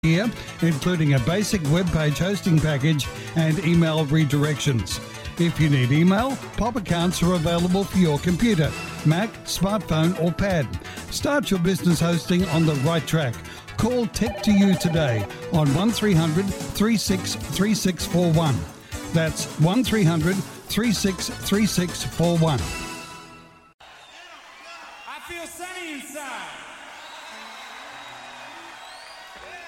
here, including a basic web page hosting package and email redirections. If you need email, POP accounts are available for your computer, Mac, smartphone or pad. Start your business hosting on the right track. Call Tech2U today on 1300 36 3641. That's 1300 36 3641. I feel sunny inside.